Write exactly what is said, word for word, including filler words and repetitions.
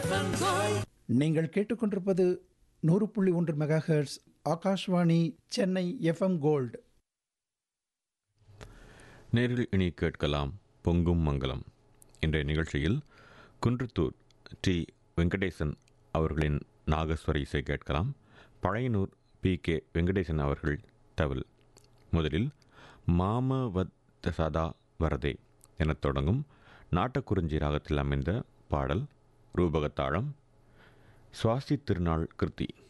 நீங்கள் கேட்டுக்கொண்டிருப்பது நூறு புள்ளி ஒன்று mega hertz Akashvani Chennai FM gold. நேரில் இனி கேட்கலாம் பொங்கும் மங்கலம். இன்றைய நிகழ்ச்சியில் குன்றத்தூர் டி வெங்கடேசன் அவர்களின் நாகஸ்வர இசை கேட்கலாம். பழையனூர் பி கே வெங்கடேசன் அவர்கள் தவில். முதலில் மாமவத் சதா வரதே எனத் தொடங்கும் நாட்டக்குறிஞ்சி ராகத்தில் அமைந்த பாடல். ரூபகத்தாளம் சுவாசி திருநாள் கிருத்தி.